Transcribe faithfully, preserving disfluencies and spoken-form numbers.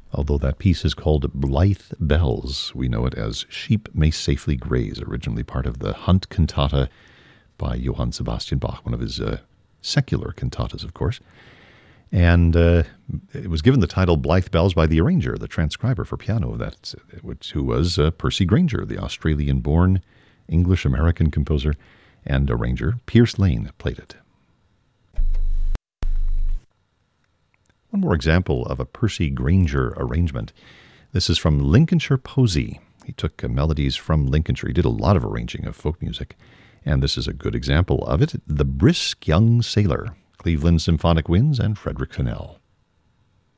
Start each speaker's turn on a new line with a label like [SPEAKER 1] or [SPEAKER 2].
[SPEAKER 1] Although that piece is called Blithe Bells, we know it as Sheep May Safely Graze, originally part of the Hunt Cantata by Johann Sebastian Bach, one of his uh, secular cantatas, of course. And uh, it was given the title Blithe Bells by the arranger, the transcriber for piano, that, which, who was uh, Percy Grainger, the Australian-born English-American composer and arranger. Pierce Lane played it. One more example of a Percy Grainger arrangement. This is from Lincolnshire Posy. He took uh, melodies from Lincolnshire. He did a lot of arranging of folk music, and this is a good example of it. The Brisk Young Sailor, Cleveland Symphonic Winds, and Frederick Fennell.